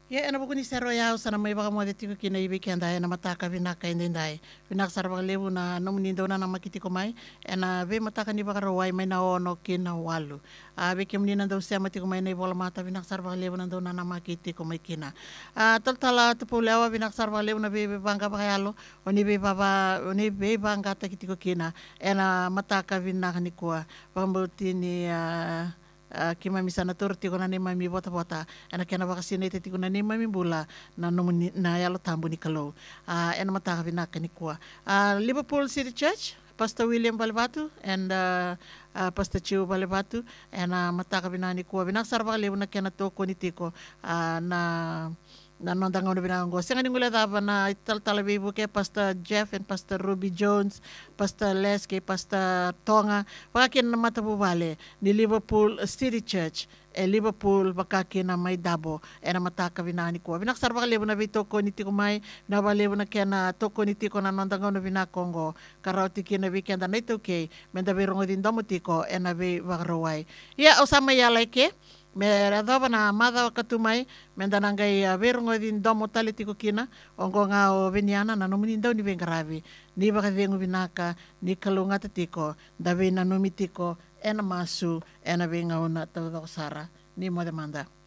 Ya ena buku ni sero ya sana mai baka mo de tiko kina ibi kenda ena mataka vinaka indai vinak sarva levu na no munindo na makiti ko mai ena ve mataka ni baka rawai mai na ono kina walu a ve kim ni nando sia mati ko mai nei bola mata vinak sarva levu nando na makiti ko mai kina a tal tala te pulewa vinak sarva levu na ve banga baka yalo oni ve banga ta kiti ko kina ena mataka vinaka ni kua pambutini kima misana turti ko na ni mami bota ana kena baka sine te tiko na ni mami bula na no na yalo tambu ni kalau ena mata vinaka ni kuah Liverpool City Church Pastor William Balebatu and Pastor Chiu Balebatu ena mata vinani kuah vinak sarva lewu na kena toko ni tiko na nondang ono binang go. Senga ningula daba na ital talabibu ke Pastor Jeff and Pastor Ruby Jones, Pastor Les ke Pastor Tonga, pakakin na matabu vale ni Liverpool City Church Liverpool pakakin na may dabo na mataka vinani ko. Binak sarba kalebu na bitoko ni tiko may na balebu na kaya na toko ni tiko na nondang ono binakongo karao tiki na weekend na ito okay menda birungo din domo tiko na be wakarawai. Ya osama ya like me radova na mada katumai menda nangai verungo din domo tali tiko kina ongo nga o veniana na nomini daw ni bengaravi ni baka vengu binaka ni kalunga tiko dawe na nomitiko ena masu ena venga una tawda sara ni mo demanda